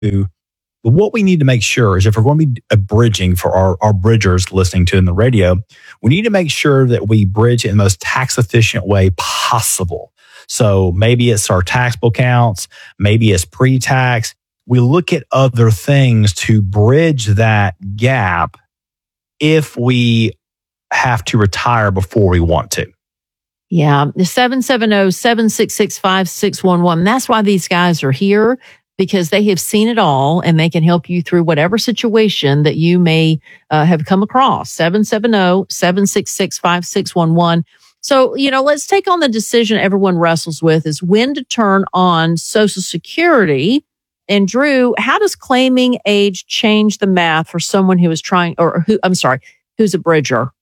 But what we need to make sure is if we're going to be bridging for our bridgers listening to in the radio, we need to make sure that we bridge in the most tax efficient way possible. So maybe it's our taxable accounts, maybe it's pre-tax. We look at other things to bridge that gap if we have to retire before we want to. Yeah, the 770-766-5611. That's why these guys are here, because they have seen it all and they can help you through whatever situation that you may have come across. 770-766-5611. So, let's take on the decision everyone wrestles with is when to turn on Social Security. And Drew, how does claiming age change the math for someone who is who's a bridger?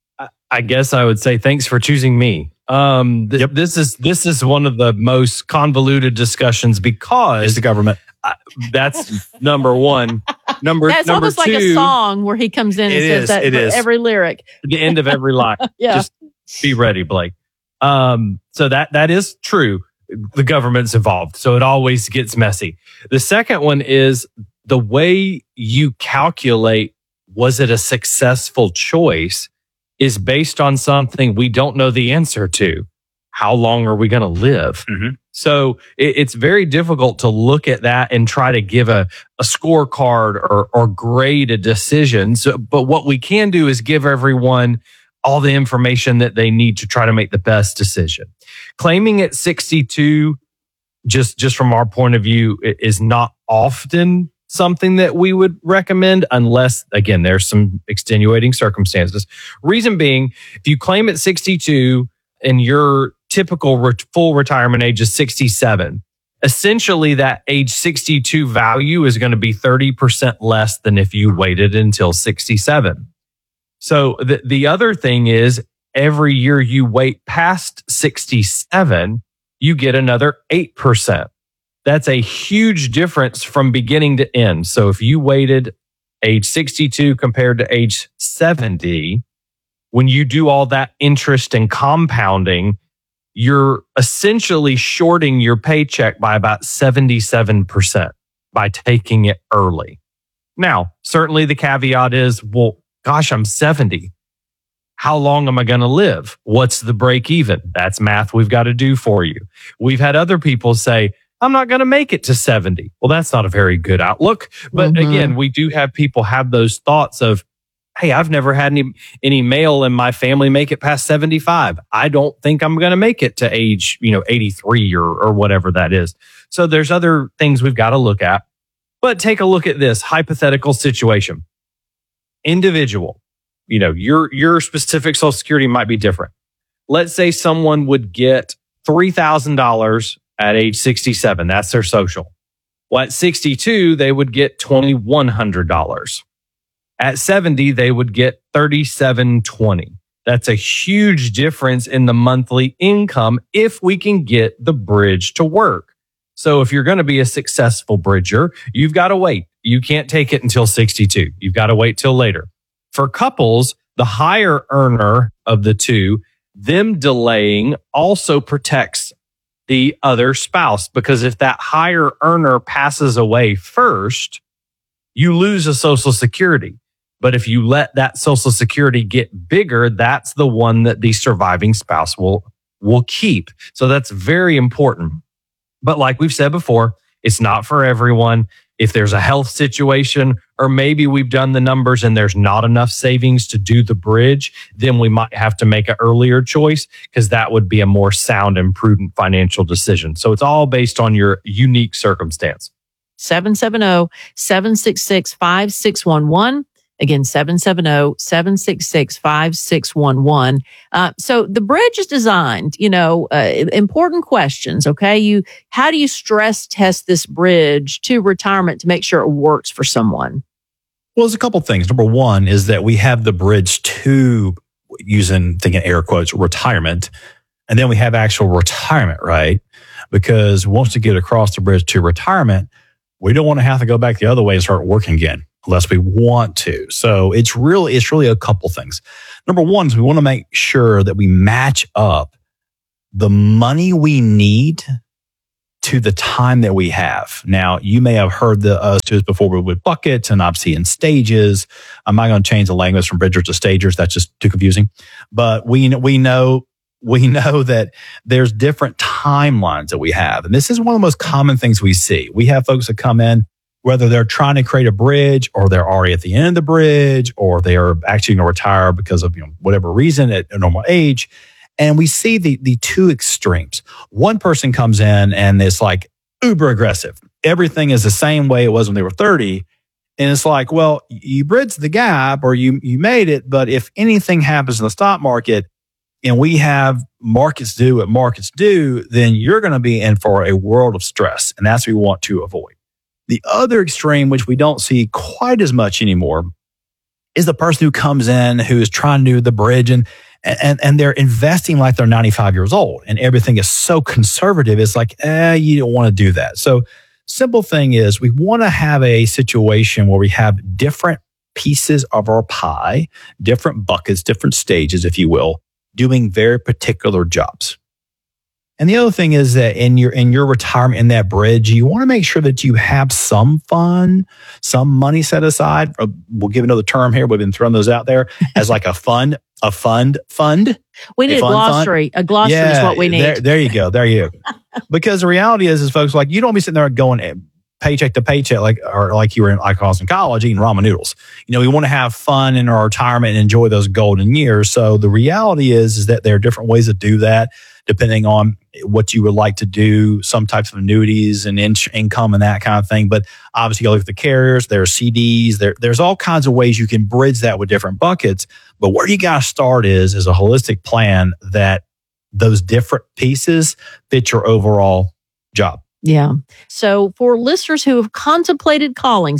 I guess I would say thanks for choosing me. This is one of the most convoluted discussions because it's the government. That's number one. That's number almost two, like a song where he comes in and says that for every lyric. The end of every line. Yeah. Just be ready, Blake. So that is true. The government's involved, so it always gets messy. The second one is the way you calculate, was it a successful choice, is based on something we don't know the answer to. How long are we going to live? Mm-hmm. So it's very difficult to look at that and try to give a scorecard or grade a decision. So, but what we can do is give everyone all the information that they need to try to make the best decision. Claiming at 62, just from our point of view, is not often something that we would recommend unless, again, there's some extenuating circumstances. Reason being, if you claim at 62 and your typical full retirement age is 67, essentially that age 62 value is going to be 30% less than if you waited until 67. So the other thing is every year you wait past 67, you get another 8%. That's a huge difference from beginning to end. So if you waited age 62 compared to age 70, when you do all that interest and compounding, you're essentially shorting your paycheck by about 77% by taking it early. Now, certainly the caveat is, well, gosh, I'm 70. How long am I going to live? What's the break even? That's math we've got to do for you. We've had other people say, I'm not going to make it to 70. Well, that's not a very good outlook. But again, we do have people have those thoughts of, hey, I've never had any male in my family make it past 75. I don't think I'm going to make it to age, 83 or whatever that is. So there's other things we've got to look at. But take a look at this hypothetical situation. Individual, your specific Social Security might be different. Let's say someone would get $3,000 at age 67. That's their social. Well, at 62, they would get $2,100. At 70, they would get $3,720. That's a huge difference in the monthly income if we can get the bridge to work. So if you're going to be a successful bridger, you've got to wait. You can't take it until 62. You've got to wait till later. For couples, the higher earner of the two, them delaying also protects the other spouse, because if that higher earner passes away first, you lose a Social Security. But if you let that Social Security get bigger, that's the one that the surviving spouse will keep. So that's very important. But like we've said before, it's not for everyone. If there's a health situation, or maybe we've done the numbers and there's not enough savings to do the bridge, then we might have to make an earlier choice, because that would be a more sound and prudent financial decision. So it's all based on your unique circumstance. 770-766-5611. Again, 770-766-5611. So the bridge is designed, important questions. Okay. How do you stress test this bridge to retirement to make sure it works for someone? Well, there's a couple things. Number one is that we have the bridge to, thinking air quotes, retirement. And then we have actual retirement, right? Because once we get across the bridge to retirement, we don't want to have to go back the other way and start working again, unless we want to. So it's really a couple things. Number one is we want to make sure that we match up the money we need to the time that we have. Now, you may have heard us do this before with buckets and obviously in stages. I'm not going to change the language from bridgers to stagers. That's just too confusing. But we know that there's different timelines that we have. And this is one of the most common things we see. We have folks that come in, whether they're trying to create a bridge or they're already at the end of the bridge or they are actually going to retire because of whatever reason at a normal age. And we see the two extremes. One person comes in and it's like uber aggressive. Everything is the same way it was when they were 30. And it's like, well, you bridged the gap or you made it. But if anything happens in the stock market and we have markets do what markets do, then you're going to be in for a world of stress. And that's what we want to avoid. The other extreme, which we don't see quite as much anymore, is the person who comes in who is trying to do the bridge and they're investing like they're 95 years old and everything is so conservative. It's like, you don't want to do that. So simple thing is we want to have a situation where we have different pieces of our pie, different buckets, different stages, if you will, doing very particular jobs. And the other thing is that in your retirement, in that bridge, you want to make sure that you have some fun, some money set aside. We'll give another term here. We've been throwing those out there as like a fund. We need a glossary. Fund. A glossary is what we need. There you go. Because the reality is folks, like you don't be sitting there going paycheck to paycheck like you were in like I was in college eating ramen noodles. We want to have fun in our retirement and enjoy those golden years. So the reality is that there are different ways to do that depending on what you would like to do, some types of annuities and income and that kind of thing. But obviously, you look at the carriers, there are CDs, there's all kinds of ways you can bridge that with different buckets. But where you got to start is a holistic plan that those different pieces fit your overall job. Yeah. So for listeners who have contemplated calling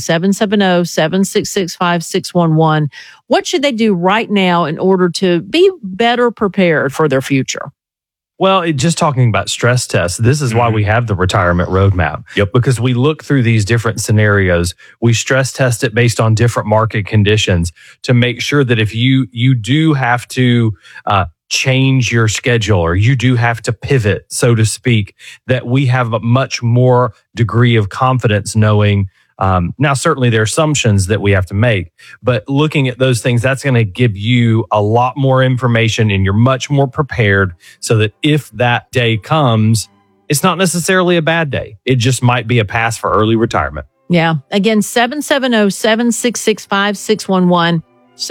770-766-5611, what should they do right now in order to be better prepared for their future? Well, just talking about stress tests, this is why we have the retirement roadmap. Yep. Because we look through these different scenarios. We stress test it based on different market conditions to make sure that if you do have to change your schedule or you do have to pivot, so to speak, that we have a much more degree of confidence knowing. Now, certainly there are assumptions that we have to make, but looking at those things, that's going to give you a lot more information and you're much more prepared so that if that day comes, it's not necessarily a bad day. It just might be a pass for early retirement. Yeah. Again, 770-766-5611,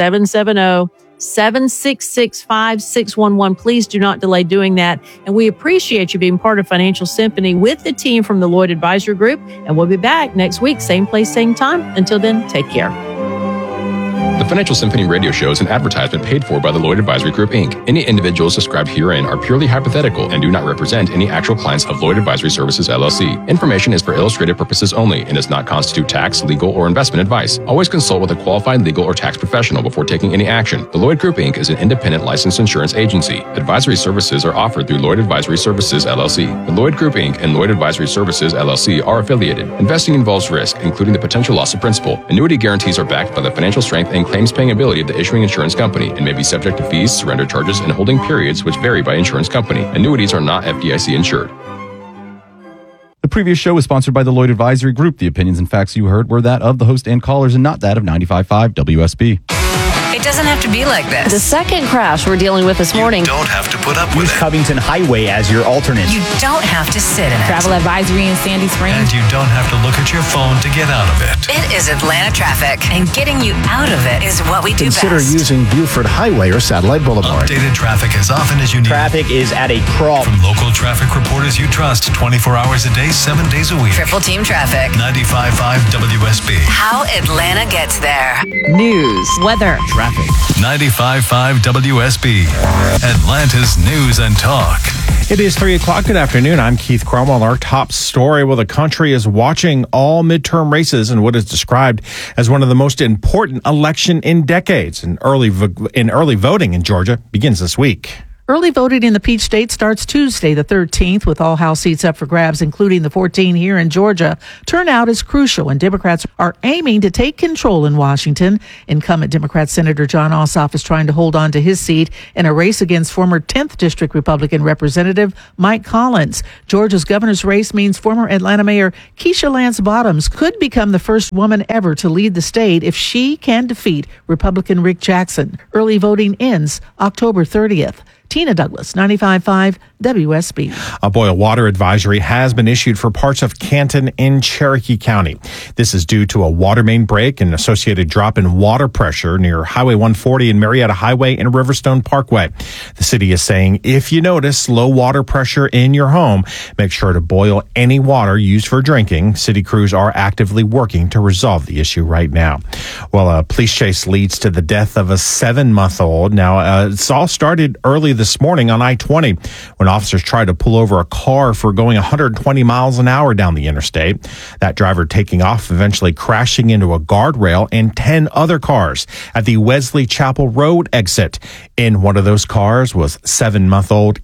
770-766-5611. Please do not delay doing that. And we appreciate you being part of Financial Symphony with the team from the Lloyd Advisory Group. And we'll be back next week, same place, same time. Until then, take care. The Financial Symphony radio show is an advertisement paid for by the Lloyd Advisory Group, Inc. Any individuals described herein are purely hypothetical and do not represent any actual clients of Lloyd Advisory Services, LLC. Information is for illustrative purposes only and does not constitute tax, legal, or investment advice. Always consult with a qualified legal or tax professional before taking any action. The Lloyd Group, Inc. is an independent licensed insurance agency. Advisory services are offered through Lloyd Advisory Services, LLC. The Lloyd Group, Inc. and Lloyd Advisory Services, LLC are affiliated. Investing involves risk, including the potential loss of principal. Annuity guarantees are backed by the financial strength and claims-paying ability of the issuing insurance company and may be subject to fees, surrender charges, and holding periods which vary by insurance company. Annuities are not FDIC insured. The previous show was sponsored by the Lloyd Advisory Group. The opinions and facts you heard were that of the host and callers and not that of 95.5 WSB. It doesn't have to be like this. The second crash we're dealing with this morning. You don't have to put up with Use it. Covington Highway as your alternate. You don't have to sit in it. Travel advisory in Sandy Springs. And you don't have to look at your phone to get out of it. It is Atlanta traffic, and getting you out of it is what we do Consider best. using Buford Highway or Satellite Boulevard. Updated traffic as often as you need. Traffic is at a crawl. From local traffic reporters you trust 24 hours a day, 7 days a week. Triple Team Traffic. 95.5 WSB. How Atlanta gets there. News, weather, Traffic. 95.5 WSB. Atlanta's News and Talk. It is 3 o'clock. Good afternoon. I'm Keith Cromwell. Our top story. Well, the country is watching all midterm races in what is described as one of the most important election in decades. And early voting in Georgia begins this week. Early voting in the Peach State starts Tuesday, the 13th, with all House seats up for grabs, including the 14 here in Georgia. Turnout is crucial, and Democrats are aiming to take control in Washington. Incumbent Democrat Senator John Ossoff is trying to hold on to his seat in a race against former 10th District Republican Representative Mike Collins. Georgia's governor's race means former Atlanta Mayor Keisha Lance Bottoms could become the first woman ever to lead the state if she can defeat Republican Rick Jackson. Early voting ends October 30th. Tina Douglas, 95.5 WSB. A boil water advisory has been issued for parts of Canton in Cherokee County. This is due to a water main break and associated drop in water pressure near Highway 140 and Marietta Highway and Riverstone Parkway. The city is saying if you notice low water pressure in your home, make sure to boil any water used for drinking. City crews are actively working to resolve the issue right now. Well, a police chase leads to the death of a 7-month-old. Now, it's all started early this morning on I-20 when officers tried to pull over a car for going 120 miles an hour down the interstate. That driver taking off, eventually crashing into a guardrail and 10 other cars at the Wesley Chapel Road exit. In one of those cars was 7-month-old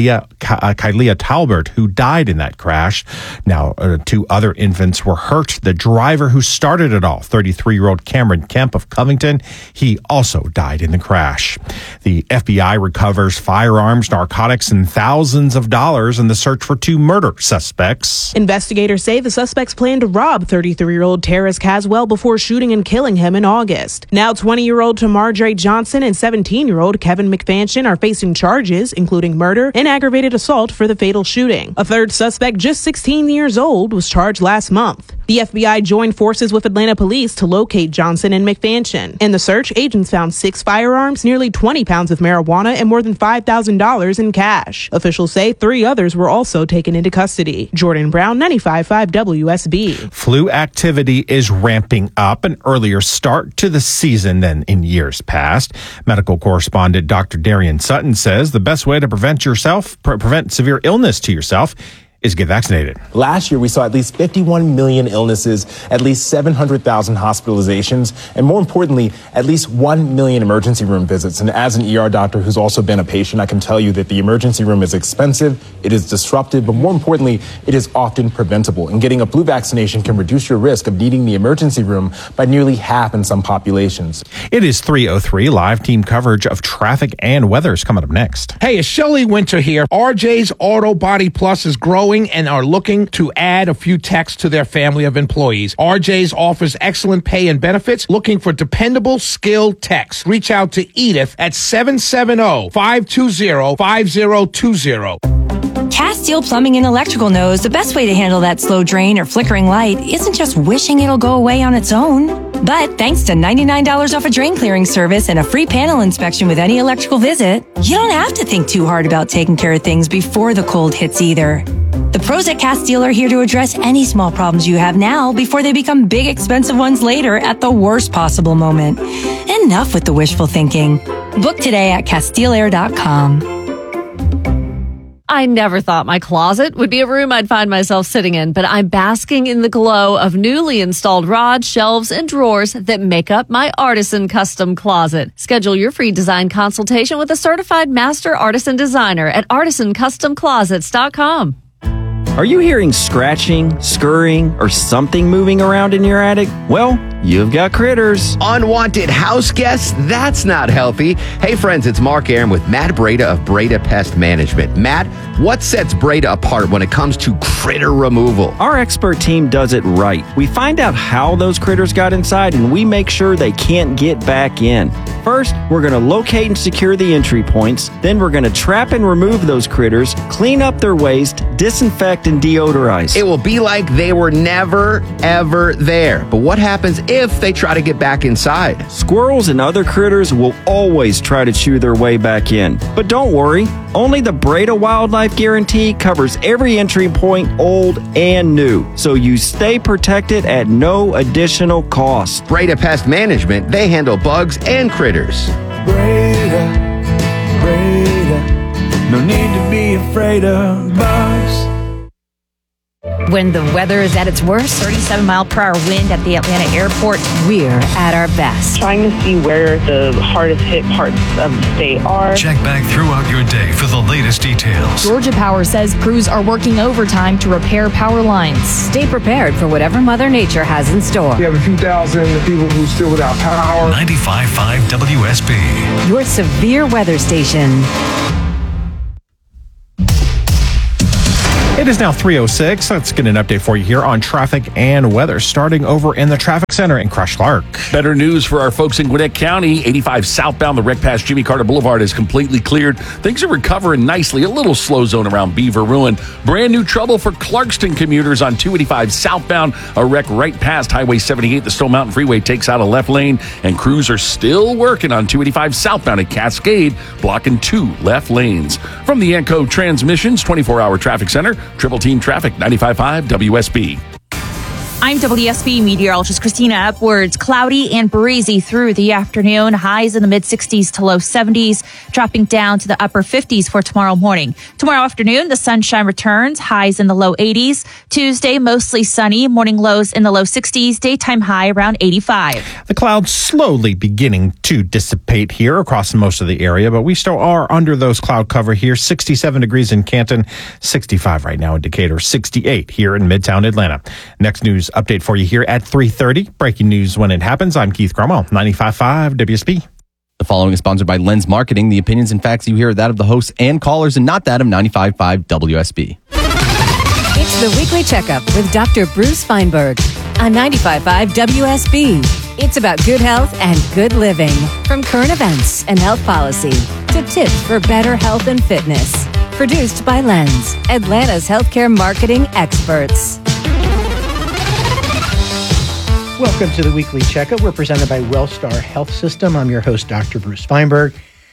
Kylia Talbert, who died in that crash. Now, 2 other infants were hurt. The driver who started it all, 33-year-old Cameron Kemp of Covington, he also died in the crash. The FBI recovers firearms, narcotics, and thousands of dollars in the search for 2 murder suspects. Investigators say the suspects planned to rob 33-year-old Terrace Caswell before shooting and killing him in August. Now 20-year-old Tamar J. Johnson and 17-year-old Kevin McFansion are facing charges, including murder and aggravated assault for the fatal shooting. A third suspect, just 16 years old, was charged last month. The FBI joined forces with Atlanta police to locate Johnson and McFansion. In the search, agents found 6 firearms, nearly 20 pounds of marijuana, and more than $5,000 in cash. Officials say 3 others were also taken into custody. Jordan Brown, 95.5 WSB. Flu activity is ramping up, an earlier start to the season than in years past. Medical correspondent Dr. Darian Sutton says the best way to prevent severe illness to yourself is get vaccinated. Last year, we saw at least 51 million illnesses, at least 700,000 hospitalizations, and more importantly, at least 1 million emergency room visits. And as an ER doctor who's also been a patient, I can tell you that the emergency room is expensive, it is disruptive, but more importantly, it is often preventable. And getting a flu vaccination can reduce your risk of needing the emergency room by nearly half in some populations. It is 3:03. Live team coverage of traffic and weather is coming up next. Hey, it's Shelley Winter here. RJ's Auto Body Plus is growing and are looking to add a few techs to their family of employees. RJ's offers excellent pay and benefits, looking for dependable, skilled techs. Reach out to Edith at 770-520-5020. Castile Plumbing and Electrical knows the best way to handle that slow drain or flickering light isn't just wishing it'll go away on its own. But thanks to $99 off a drain clearing service and a free panel inspection with any electrical visit, you don't have to think too hard about taking care of things before the cold hits either. The pros at Castile are here to address any small problems you have now before they become big, expensive ones later at the worst possible moment. Enough with the wishful thinking. Book today at CastileAir.com. I never thought my closet would be a room I'd find myself sitting in, but I'm basking in the glow of newly installed rods, shelves, and drawers that make up my Artisan Custom Closet. Schedule your free design consultation with a certified master artisan designer at artisancustomclosets.com. Are you hearing scratching, scurrying, or something moving around in your attic? Well, you've got critters. Unwanted house guests? That's not healthy. Hey friends, it's Mark Aaron with Matt Breda of Breda Pest Management. Matt, what sets Breda apart when it comes to critter removal? Our expert team does it right. We find out how those critters got inside and we make sure they can't get back in. First, we're going to locate and secure the entry points. Then we're going to trap and remove those critters, clean up their waste, disinfect and deodorize. It will be like they were never, ever there. But what happens if they try to get back inside? Squirrels and other critters will always try to chew their way back in. But don't worry, only the Breda Wildlife Guarantee covers every entry point, old and new. So you stay protected at no additional cost. Breda Pest Management, they handle bugs and critters. Breda, no need to be afraid of bugs. When the weather is at its worst, 37-mile-per-hour wind at the Atlanta airport, we're at our best. Trying to see where the hardest hit parts of the state are. Check back throughout your day for the latest details. Georgia Power says crews are working overtime to repair power lines. Stay prepared for whatever Mother Nature has in store. We have a few thousand people who are still without power. 95.5 WSB. Your severe weather station. It is now 3:06. Let's get an update for you here on traffic and weather, starting over in the traffic center in Crush Clark. Better news for our folks in Gwinnett County. 85 southbound, the wreck past Jimmy Carter Boulevard is completely cleared. Things are recovering nicely. A little slow zone around Beaver Ruin. Brand new trouble for Clarkston commuters on 285 southbound. A wreck right past Highway 78. The Stone Mountain Freeway takes out a left lane, and crews are still working on 285 southbound at Cascade, blocking 2 left lanes. From the Anco Transmissions 24-hour traffic center, Triple Team Traffic, 95.5 WSB. I'm WSB meteorologist Christina Upwards. Cloudy and breezy through the afternoon. Highs in the mid-60s to low 70s, dropping down to the upper 50s for tomorrow morning. Tomorrow afternoon, the sunshine returns. Highs in the low 80s. Tuesday, mostly sunny. Morning lows in the low 60s. Daytime high around 85. The clouds slowly beginning to dissipate here across most of the area, but we still are under those cloud cover here. 67 degrees in Canton, 65 right now in Decatur, 68 here in Midtown Atlanta. Next news update for you here at 3:30. Breaking news when it happens. I'm Keith Cromwell, 95.5 WSB. The following is sponsored by Lens Marketing. The opinions and facts you hear are that of the hosts and callers and not that of 95.5 WSB. It's the weekly checkup with Dr. Bruce Feinberg on 95.5 WSB. It's about good health and good living. From current events and health policy to tips for better health and fitness. Produced by Lens, Atlanta's healthcare marketing experts. Welcome to the weekly checkup. We're presented by Wellstar Health System. I'm your host, Dr. Bruce Feinberg.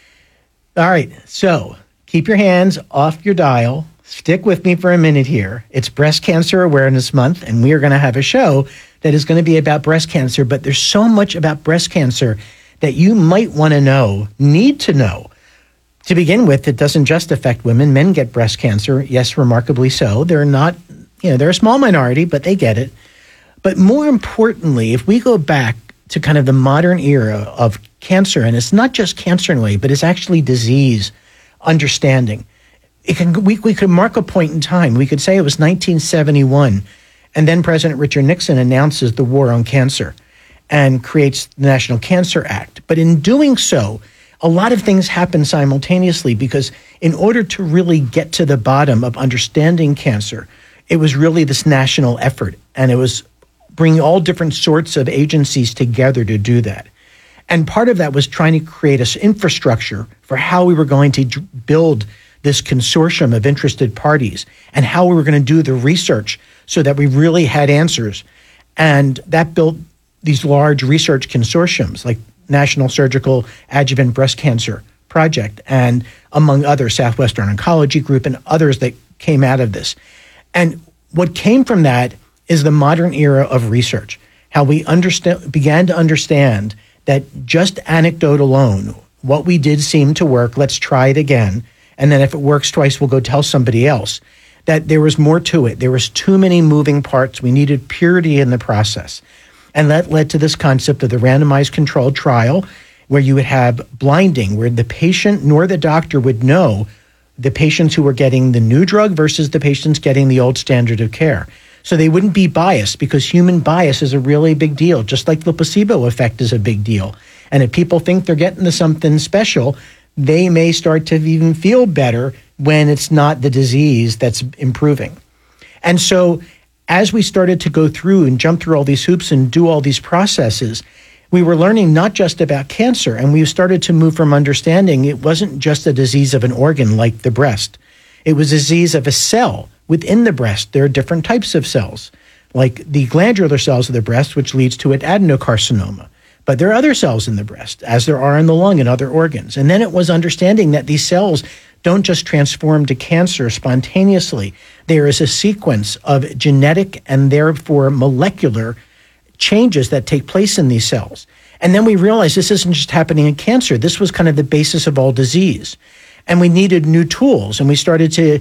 All right, so keep your hands off your dial. Stick with me for a minute here. It's Breast Cancer Awareness Month, and we are going to have a show that is going to be about breast cancer, but there's so much about breast cancer that you might want to know, need to know. To begin with, it doesn't just affect women. Men get breast cancer, yes, remarkably so. They're not, they're a small minority, but they get it. But more importantly, if we go back to kind of the modern era of cancer, and it's not just cancer in a way, but it's actually disease understanding. We could mark a point in time. We could say it was 1971, and then President Richard Nixon announces the war on cancer and creates the National Cancer Act. But in doing so, a lot of things happen simultaneously because in order to really get to the bottom of understanding cancer, it was really this national effort, and it was bringing all different sorts of agencies together to do that. And part of that was trying to create an infrastructure for how we were going to build this consortium of interested parties and how we were going to do the research so that we really had answers. And that built these large research consortiums like National Surgical Adjuvant Breast Cancer Project and among others, Southwestern Oncology Group and others that came out of this. And what came from that is the modern era of research, how we began to understand that just anecdote alone, what we did seemed to work, let's try it again. And then if it works twice, we'll go tell somebody else. That there was more to it. There was too many moving parts. We needed purity in the process. And that led to this concept of the randomized controlled trial, where you would have blinding, where the patient nor the doctor would know the patients who were getting the new drug versus the patients getting the old standard of care. So they wouldn't be biased, because human bias is a really big deal, just like the placebo effect is a big deal. And if people think they're getting to something special, they may start to even feel better when it's not the disease that's improving. And so as we started to go through and jump through all these hoops and do all these processes, we were learning not just about cancer, and we started to move from understanding it wasn't just a disease of an organ like the breast. It was a disease of a cell within the breast. There are different types of cells, like the glandular cells of the breast, which leads to an adenocarcinoma. But there are other cells in the breast, as there are in the lung and other organs. And then it was understanding that these cells don't just transform to cancer spontaneously. There is a sequence of genetic and therefore molecular changes that take place in these cells. And then we realized this isn't just happening in cancer. This was kind of the basis of all disease. And we needed new tools, and we started to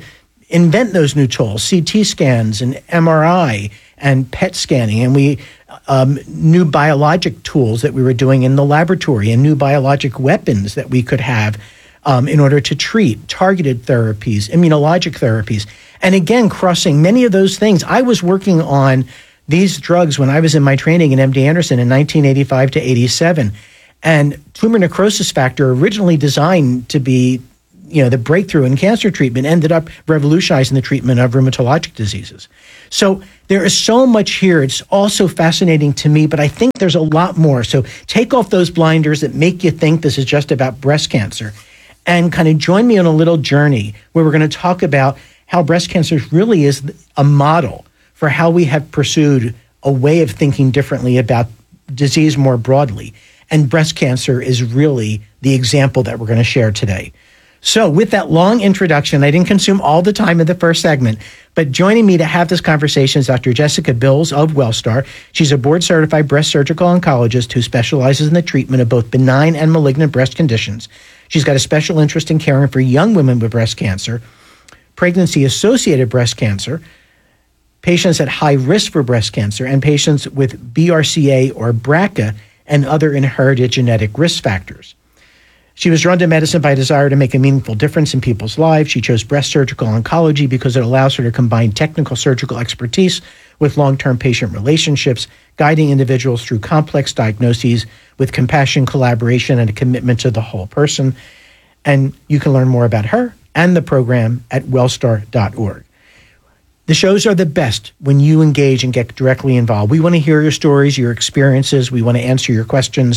invent those new tools, CT scans and MRI and PET scanning, and we new biologic tools that we were doing in the laboratory, and new biologic weapons that we could have in order to treat, targeted therapies, immunologic therapies. And again, crossing many of those things. I was working on these drugs when I was in my training in MD Anderson in 1985 to 87. And tumor necrosis factor, originally designed to be, the breakthrough in cancer treatment, ended up revolutionizing the treatment of rheumatologic diseases. So there is so much here. It's also fascinating to me, but I think there's a lot more. So take off those blinders that make you think this is just about breast cancer and kind of join me on a little journey where we're going to talk about how breast cancer really is a model for how we have pursued a way of thinking differently about disease more broadly. And breast cancer is really the example that we're going to share today. So with that long introduction, I didn't consume all the time in the first segment, but joining me to have this conversation is Dr. Jessica Bills of WellStar. She's a board-certified breast surgical oncologist who specializes in the treatment of both benign and malignant breast conditions. She's got a special interest in caring for young women with breast cancer, pregnancy-associated breast cancer, patients at high risk for breast cancer, and patients with BRCA or BRCA and other inherited genetic risk factors. She was drawn to medicine by a desire to make a meaningful difference in people's lives. She chose breast surgical oncology because it allows her to combine technical surgical expertise with long-term patient relationships, guiding individuals through complex diagnoses with compassion, collaboration, and a commitment to the whole person. And you can learn more about her and the program at wellstar.org. The shows are the best when you engage and get directly involved. We want to hear your stories, your experiences. We want to answer your questions.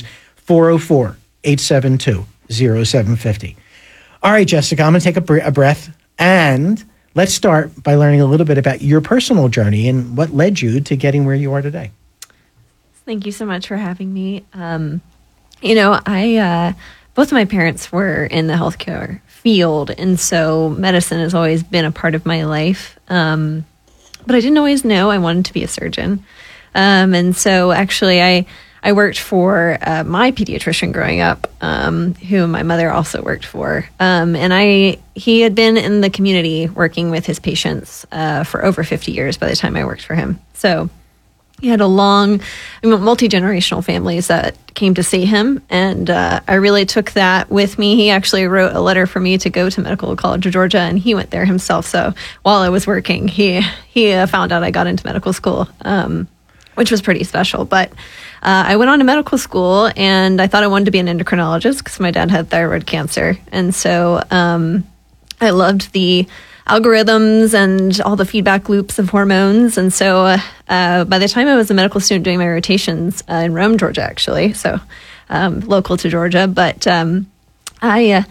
404-872-0750. All right, Jessica, I'm going to take a breath, and let's start by learning a little bit about your personal journey and what led you to getting where you are today. Thank you so much for having me. Both of my parents were in the healthcare field, and so medicine has always been a part of my life. But I didn't always know I wanted to be a surgeon. And so actually I worked for my pediatrician growing up, who my mother also worked for. And he had been in the community working with his patients for over 50 years by the time I worked for him. So he had multi-generational families that came to see him, and I really took that with me. He actually wrote a letter for me to go to Medical College of Georgia, and he went there himself. So while I was working, he found out I got into medical school, which was pretty special. But I went on to medical school, and I thought I wanted to be an endocrinologist because my dad had thyroid cancer. And so I loved the algorithms and all the feedback loops of hormones. And so by the time I was a medical student doing my rotations in Rome, Georgia, actually, so local to Georgia, but I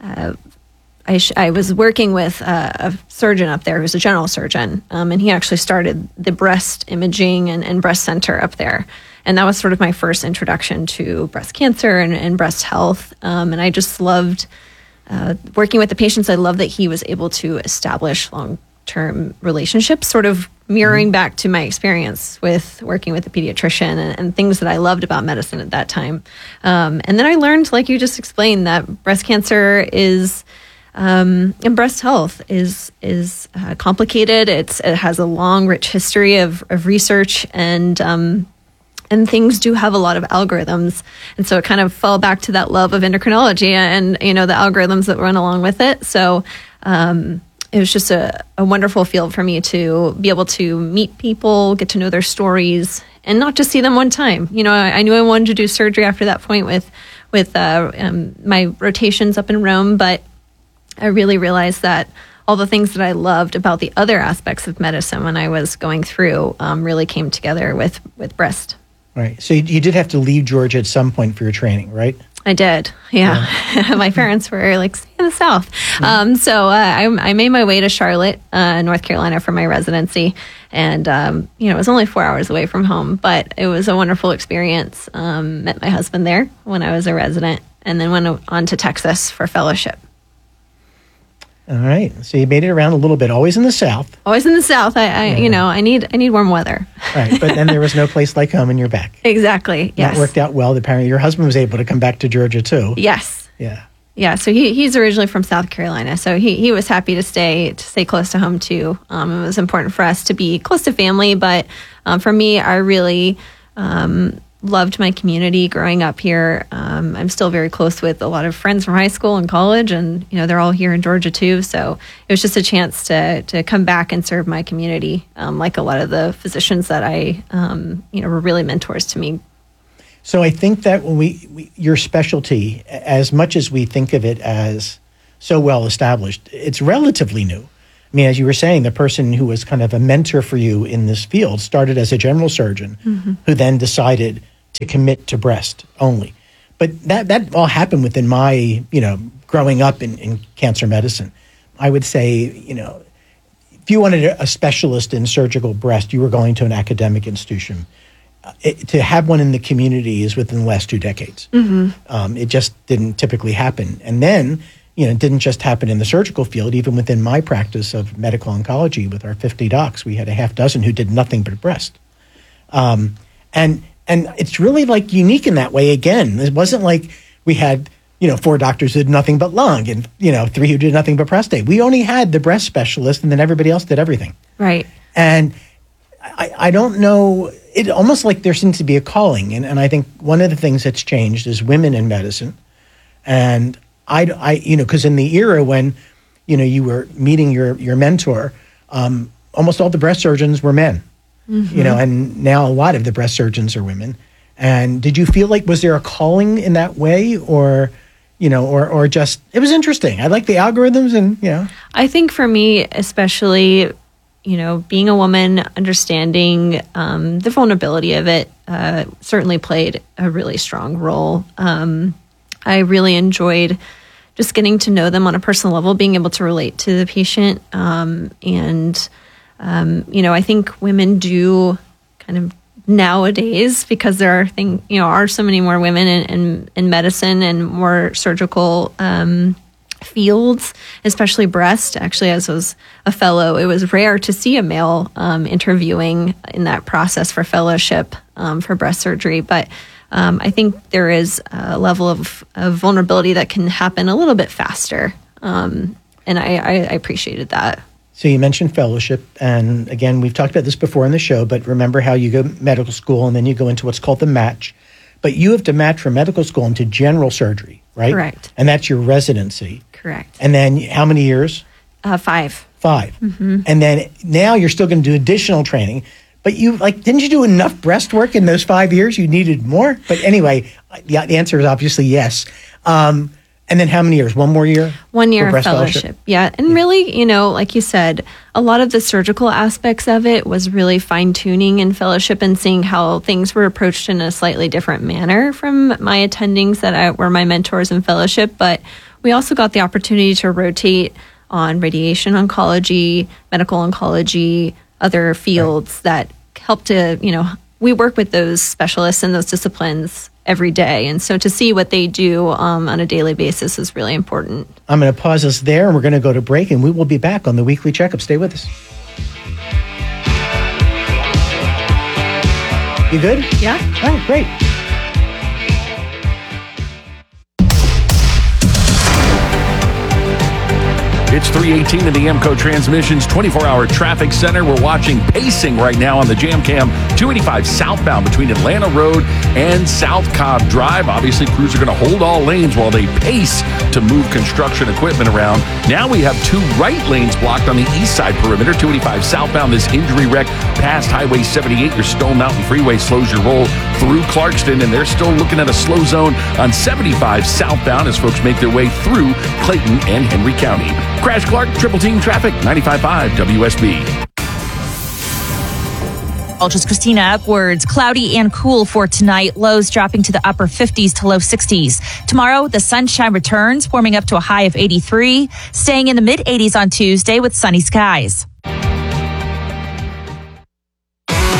was working with a surgeon up there who's a general surgeon, and he actually started the breast imaging and breast center up there. And that was sort of my first introduction to breast cancer and breast health. And I just loved working with the patients. I love that he was able to establish long-term relationships, sort of mirroring back to my experience with working with a pediatrician and things that I loved about medicine at that time. And then I learned, like you just explained, that breast cancer is and breast health is complicated. It has a long, rich history of research, and things do have a lot of algorithms. And so it kind of fell back to that love of endocrinology and, the algorithms that run along with it. So it was just a wonderful field for me to be able to meet people, get to know their stories, and not just see them one time. I knew I wanted to do surgery after that point with my rotations up in Rome, but I really realized that all the things that I loved about the other aspects of medicine when I was going through really came together with breast. Right. So you did have to leave Georgia at some point for your training, right? I did. Yeah. My parents were like, stay in the South. Mm-hmm. So I made my way to Charlotte, North Carolina for my residency. And, it was only 4 hours away from home, but it was a wonderful experience. Met my husband there when I was a resident, and then went on to Texas for fellowship. All right. So you made it around a little bit, always in the South. Always in the South. I need warm weather. Right. But then there was no place like home and you're back. Exactly. Yes. That worked out well. Apparently your husband was able to come back to Georgia too. Yes. Yeah. Yeah, so he's originally from South Carolina, so he was happy to stay close to home too. It was important for us to be close to family, but for me, I really loved my community growing up here. I'm still very close with a lot of friends from high school and college, and they're all here in Georgia too. So it was just a chance to come back and serve my community, like a lot of the physicians that I were really mentors to me. So I think that when your specialty, as much as we think of it as so well established, it's relatively new. I mean, as you were saying, the person who was kind of a mentor for you in this field started as a general surgeon, who then decided to commit to breast only. But that all happened within my, growing up in cancer medicine. I would say, if you wanted a specialist in surgical breast, you were going to an academic institution. To have one in the community is within the last 2 decades. It just didn't typically happen. And then, it didn't just happen in the surgical field. Even within my practice of medical oncology with our 50 docs, we had a half dozen who did nothing but breast. And it's really like unique in that way. Again, it wasn't like we had, 4 doctors who did nothing but lung and, 3 who did nothing but prostate. We only had the breast specialist and then everybody else did everything. Right. And I don't know, it almost like there seems to be a calling. And I think one of the things that's changed is women in medicine. And because in the era when, you were meeting your mentor, almost all the breast surgeons were men, and now a lot of the breast surgeons are women. And did you feel like, was there a calling in that way or just, it was interesting. I like the algorithms and, I think for me, especially, being a woman, understanding the vulnerability of it certainly played a really strong role. I really enjoyed just getting to know them on a personal level, being able to relate to the patient. I think women do kind of nowadays, because there are so many more women in medicine and more surgical fields, especially breast. Actually, as was a fellow, it was rare to see a male interviewing in that process for fellowship for breast surgery. But I think there is a level of vulnerability that can happen a little bit faster. And I appreciated that. So you mentioned fellowship. And again, we've talked about this before in the show, but remember how you go to medical school and then you go into what's called the match. But you have to match from medical school into general surgery, right? Correct. And that's your residency. Correct. And then how many years? 5. 5. Mm-hmm. And then now you're still going to do additional training. But didn't you do enough breast work in those 5 years? You needed more? But anyway, the answer is obviously yes. And then how many years? 1 more year? 1 year of fellowship. Yeah. And really, like you said, a lot of the surgical aspects of it was really fine tuning in fellowship and seeing how things were approached in a slightly different manner from my attendings that were my mentors in fellowship. But we also got the opportunity to rotate on radiation oncology, medical oncology, other fields that help to, we work with those specialists in those disciplines every day. And so to see what they do on a daily basis is really important. I'm going to pause us there and we're going to go to break and we will be back on the Weekly Checkup. Stay with us. You good? Yeah. All right, great. It's 3:18 in the AMCO Transmissions 24-hour traffic center. We're watching pacing right now on the Jam Cam 285 southbound between Atlanta Road and South Cobb Drive. Obviously, crews are going to hold all lanes while they pace to move construction equipment around. Now we have 2 right lanes blocked on the east side perimeter. 285 southbound, this injury wreck past Highway 78. Your Stone Mountain Freeway slows your roll through Clarkston, and they're still looking at a slow zone on 75 southbound as folks make their way through Clayton and Henry County. Crash Clark, Triple Team Traffic, 95.5 WSB. Just Christina Upwards. Cloudy and cool for tonight. Lows dropping to the upper 50s to low 60s. Tomorrow, the sunshine returns, warming up to a high of 83, staying in the mid 80s on Tuesday with sunny skies. It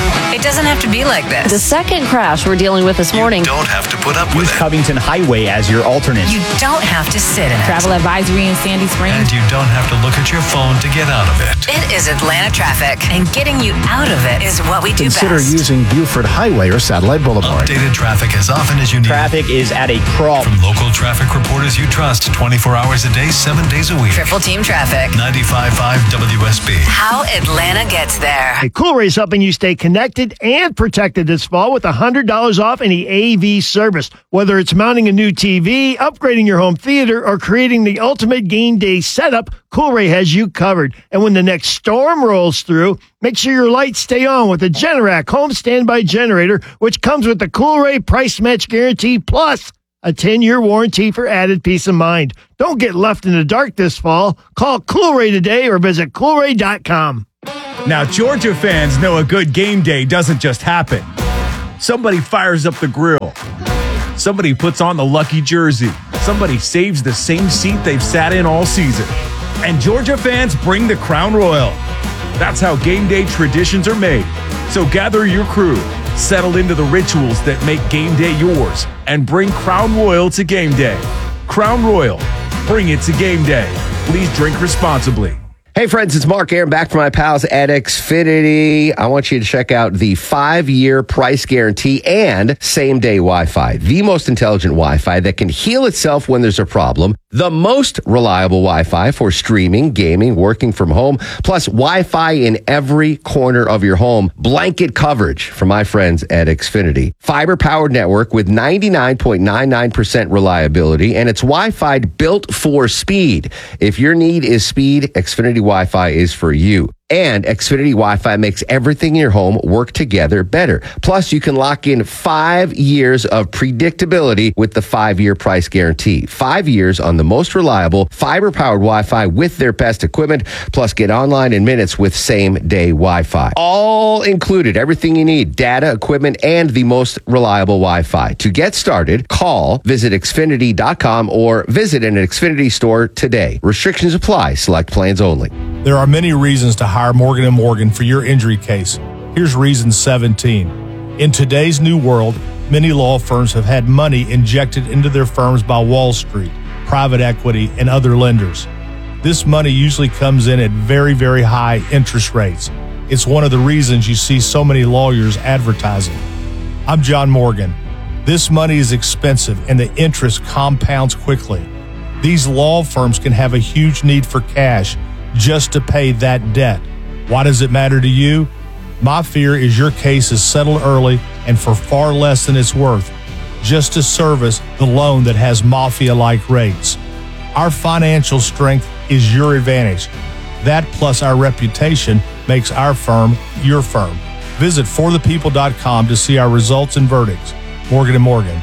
doesn't have to be like this. The second crash we're dealing with this morning. Don't have to put up with Use it. Covington Highway as your alternate. You don't have to sit in it. Travel advisory in Sandy Springs. And you don't have to look at your phone to get out of it. It is Atlanta traffic, and getting you out of it is what we do Consider best. using Buford Highway or Satellite Boulevard. Updated traffic as often as you need. Traffic is at a crawl. From local traffic reporters you trust 24 hours a day, 7 days a week. Triple Team Traffic. 95.5 WSB. How Atlanta gets there. Hey, Cool Ray's helping you stay connected and protected this fall with $100 off any AV service. Whether it's mounting a new TV, upgrading your home theater, or creating the ultimate game day setup, Cool Ray has you covered. And when the next storm rolls through, make sure your lights stay on with the Generac home standby generator, which comes with the Cool Ray price match guarantee plus a 10-year warranty for added peace of mind. Don't get left in the dark this fall. Call Cool Ray today or visit coolray.com. Now, Georgia fans know a good game day doesn't just happen. Somebody fires up the grill. Somebody puts on the lucky jersey. Somebody saves the same seat they've sat in all season. And Georgia fans bring the Crown Royal. That's how game day traditions are made. So gather your crew, settle into the rituals that make game day yours, and bring Crown Royal to game day. Crown Royal, bring it to game day. Please drink responsibly. Hey friends, it's Mark Aaron back from my pals at Xfinity. I want you to check out the 5-year price guarantee and same-day Wi-Fi. The most intelligent Wi-Fi that can heal itself when there's a problem. The most reliable Wi-Fi for streaming, gaming, working from home, plus Wi-Fi in every corner of your home. Blanket coverage from my friends at Xfinity. Fiber-powered network with 99.99% reliability, and it's Wi-Fi built for speed. If your need is speed, Xfinity Wi-Fi is for you. And Xfinity Wi-Fi makes everything in your home work together better. Plus, you can lock in 5 years of predictability with the 5-year price guarantee. 5 years on the most reliable fiber-powered Wi-Fi with their best equipment. Plus, get online in minutes with same-day Wi-Fi. All included, everything you need, data, equipment, and the most reliable Wi-Fi. To get started, visit Xfinity.com or visit an Xfinity store today. Restrictions apply. Select plans only. There are many reasons to hire Morgan & Morgan for your injury case. Here's reason 17. In today's new world, many law firms have had money injected into their firms by Wall Street, private equity, and other lenders. This money usually comes in at very, very high interest rates. It's one of the reasons you see so many lawyers advertising. I'm John Morgan. This money is expensive and the interest compounds quickly. These law firms can have a huge need for cash just to pay that debt. Why does it matter to you? My fear is your case is settled early and for far less than it's worth, just to service the loan that has mafia-like rates. Our financial strength is your advantage. That plus our reputation makes our firm your firm. Visit forthepeople.com to see our results and verdicts. Morgan & Morgan,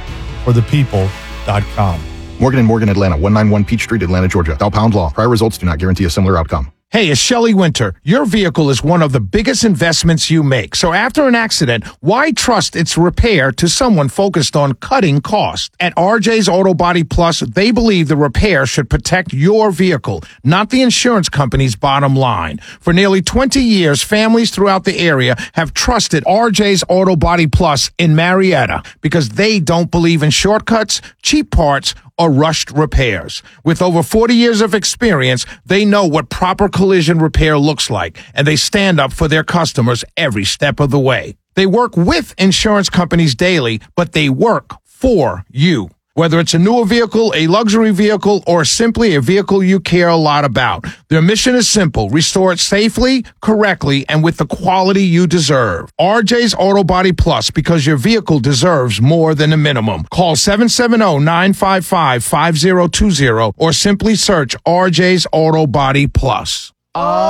forthepeople.com. Morgan & Morgan, Atlanta, 191 Peach Street, Atlanta, Georgia. Dow Pound Law. Prior results do not guarantee a similar outcome. Hey, it's Shelley Winter. Your vehicle is one of the biggest investments you make. So after an accident, why trust its repair to someone focused on cutting costs? At RJ's Auto Body Plus, they believe the repair should protect your vehicle, not the insurance company's bottom line. For nearly 20 years, families throughout the area have trusted RJ's Auto Body Plus in Marietta because they don't believe in shortcuts, cheap parts, or rushed repairs. With over 40 years of experience, they know what proper collision repair looks like, and they stand up for their customers every step of the way. They work with insurance companies daily, but they work for you. Whether it's a newer vehicle, a luxury vehicle, or simply a vehicle you care a lot about, their mission is simple: restore it safely, correctly, and with the quality you deserve. RJ's Auto Body Plus, because your vehicle deserves more than a minimum. Call 770-955-5020 or simply search RJ's Auto Body Plus.